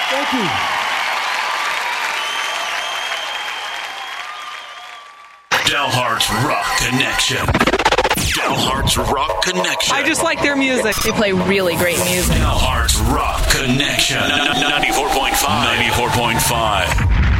Thank you. Dalhart's Rock Connection. Dalhart's Rock Connection. I just like their music. They play really great music. Dalhart's Rock Connection. 94.5. 94.5.